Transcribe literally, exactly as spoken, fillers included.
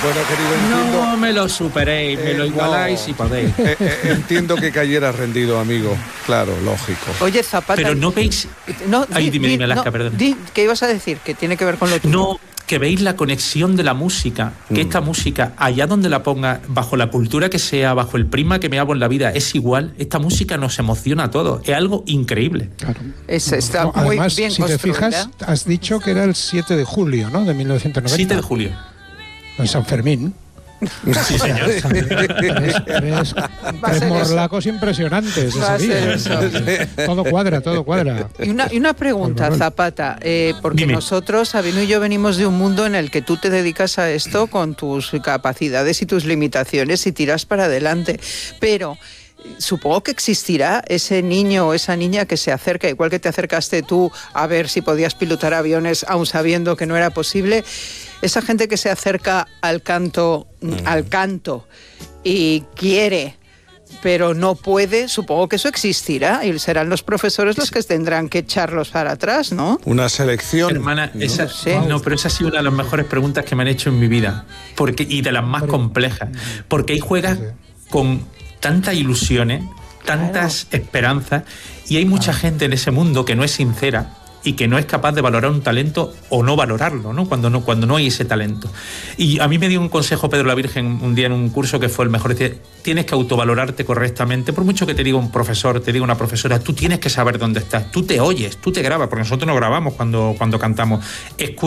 Bueno, querido, entiendo... No me lo superéis, me Eh, lo igualáis no. si podéis. Eh, eh, entiendo que cayeras rendido, amigo. Claro, lógico. Oye, Zapata... Pero no veis... No, Ay, di- dime, di- dime, Alaska, no, perdona. di- ¿Qué ibas a decir? Que tiene que ver con lo tuyo. No, que veis la conexión de la música, que Mm. esta música, allá donde la ponga, bajo la cultura que sea, bajo el prisma que me hago en la vida, es igual. Esta música nos emociona a todos. Es algo increíble. Claro. Es- está No, muy además, bien si te construida. fijas, has dicho que era el siete de julio, ¿no? De mil novecientos noventa. siete de julio. En San Fermín. Sí, señor. Tres, tres- Va a tres ser morlacos impresionantes Va a ese ser día. eso. Todo cuadra, todo cuadra. Y una, y una pregunta, Por favor. Zapata, eh, porque Dime. nosotros, Sabino y yo, venimos de un mundo en el que tú te dedicas a esto con tus capacidades y tus limitaciones y tiras para adelante, pero... Supongo que existirá ese niño o esa niña que se acerca, igual que te acercaste tú a ver si podías pilotar aviones aun sabiendo que no era posible, esa gente que se acerca al canto, al canto y quiere, pero no puede, supongo que eso existirá y serán los profesores los que tendrán que echarlos para atrás, ¿no? Una selección. Hermana, ¿no? esa, Sí. no, pero esa ha sido una de las mejores preguntas que me han hecho en mi vida, porque y de las más complejas, porque ahí juegas con tantas ilusiones, tantas esperanzas, y hay mucha gente en ese mundo que no es sincera y que no es capaz de valorar un talento o no valorarlo, ¿no? Cuando no, cuando no hay ese talento. Y a mí me dio un consejo Pedro la Virgen un día en un curso que fue el mejor, decía, tienes que autovalorarte correctamente, por mucho que te diga un profesor, te diga una profesora, tú tienes que saber dónde estás, tú te oyes, tú te grabas, porque nosotros no grabamos cuando, cuando cantamos. Escucha